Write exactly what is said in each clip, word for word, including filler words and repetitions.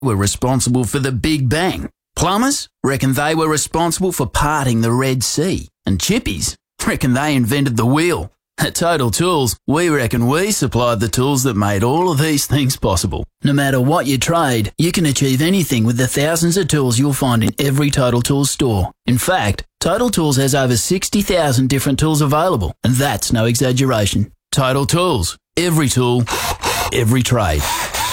were responsible for the Big Bang. Plumbers reckon they were responsible for parting the Red Sea. And chippies reckon they invented the wheel. At Total Tools, we reckon we supplied the tools that made all of these things possible. No matter what you trade, you can achieve anything with the thousands of tools you'll find in every Total Tools store. In fact, Total Tools has over sixty thousand different tools available, and that's no exaggeration. Total Tools. Every tool, every trade.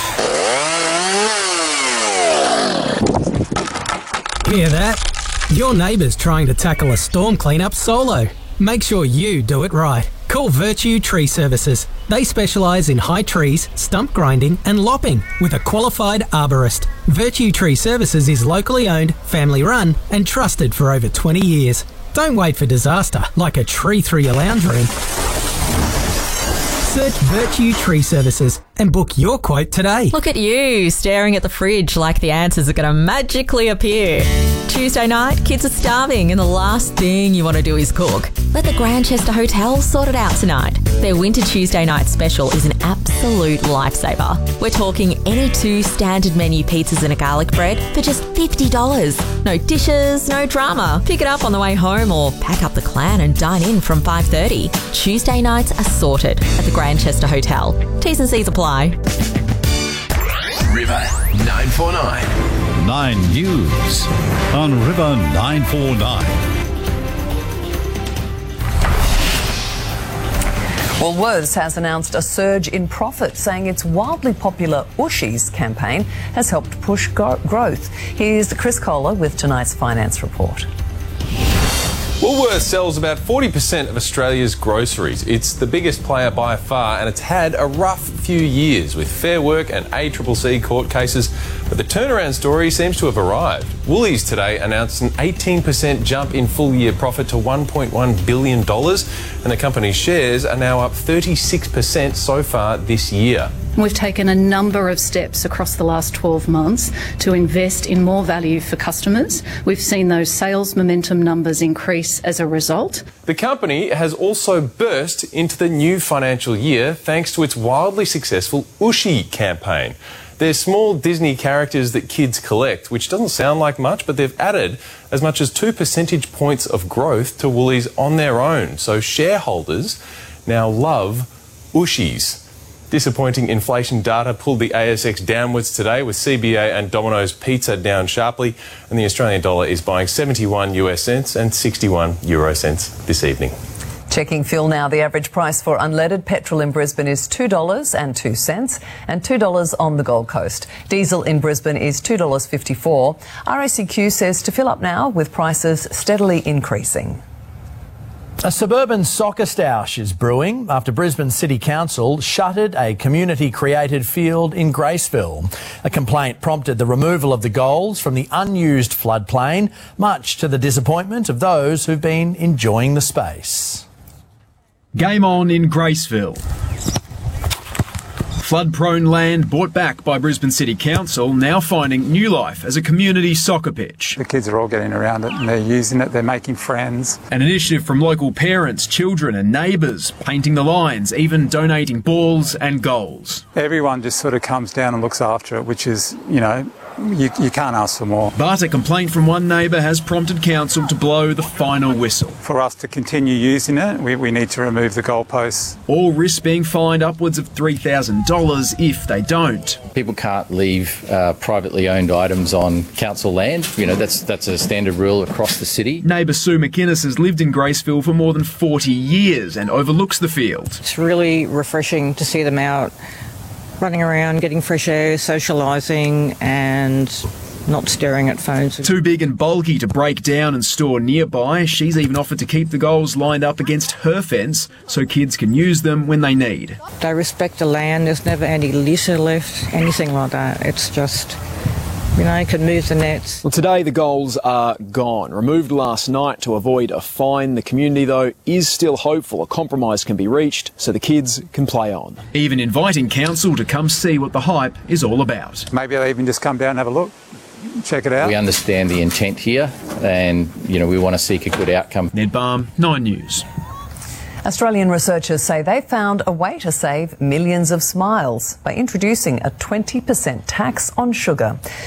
Hear that? Your neighbour's trying to tackle a storm cleanup solo. Make sure you do it right. Call Virtue Tree Services. They specialise in high trees, stump grinding and lopping with a qualified arborist. Virtue Tree Services is locally owned, family run and trusted for over twenty years. Don't wait for disaster like a tree through your lounge room. Search Virtue Tree Services and book your quote today. Look at you, staring at the fridge like the answers are going to magically appear. Tuesday night, kids are starving and the last thing you want to do is cook. Let the Grandchester Hotel sort it out tonight. Their Winter Tuesday night special is an absolute lifesaver. We're talking any two standard menu pizzas and a garlic bread for just fifty dollars. No dishes, no drama. Pick it up on the way home or pack up the clan and dine in from five thirty. Tuesday nights are sorted at the Grandchester Hotel. T's and C's apply. River nine four nine. Nine News on River nine four nine. Woolworths has announced a surge in profit, saying its wildly popular Ushies campaign has helped push go- growth. Here's Chris Kohler with tonight's finance report. Woolworths sells about forty percent of Australia's groceries. It's the biggest player by far, and it's had a rough few years with Fair Work and A C C C court cases, but the turnaround story seems to have arrived. Woolies today announced an eighteen percent jump in full-year profit to one point one billion dollars, and the company's shares are now up thirty-six percent so far this year. We've taken a number of steps across the last twelve months to invest in more value for customers. We've seen those sales momentum numbers increase as a result. The company has also burst into the new financial year thanks to its wildly successful Ushi campaign. They're small Disney characters that kids collect, which doesn't sound like much, but they've added as much as two percentage points of growth to Woolies on their own. So shareholders now love Ushies. Disappointing inflation data pulled the A S X downwards today, with C B A and Domino's Pizza down sharply, and the Australian dollar is buying seventy-one US cents and sixty-one euro cents this evening. Checking fuel now. The average price for unleaded petrol in Brisbane is two dollars and two cents and two dollars on the Gold Coast. Diesel in Brisbane is two dollars fifty-four. R A C Q says to fill up now with prices steadily increasing. A suburban soccer stoush is brewing after Brisbane City Council shuttered a community-created field in Graceville. A complaint prompted the removal of the goals from the unused floodplain, much to the disappointment of those who've been enjoying the space. Game on in Graceville. Flood-prone land bought back by Brisbane City Council now finding new life as a community soccer pitch. The kids are all getting around it and they're using it, they're making friends. An initiative from local parents, children and neighbours, painting the lines, even donating balls and goals. Everyone just sort of comes down and looks after it, which is, you know, You, you can't ask for more. But a complaint from one neighbour has prompted council to blow the final whistle. For us to continue using it, we, we need to remove the goalposts. All risk being fined upwards of three thousand dollars if they don't. People can't leave uh, privately owned items on council land. You know, that's that's a standard rule across the city. Neighbour Sue McInnes has lived in Graceville for more than forty years and overlooks the field. It's really refreshing to see them out running around, getting fresh air, socialising and not staring at phones. Too big and bulky to break down and store nearby, she's even offered to keep the goals lined up against her fence so kids can use them when they need. They respect the land, there's never any litter left, anything like that. It's just, you know, you can move the nets. Well, today the goals are gone. Removed last night to avoid a fine. The community, though, is still hopeful a compromise can be reached so the kids can play on. Even inviting council to come see what the hype is all about. Maybe they even just come down and have a look, check it out. We understand the intent here and, you know, we want to seek a good outcome. Ned Balm, Nine News. Australian researchers say they found a way to save millions of smiles by introducing a twenty percent tax on sugar.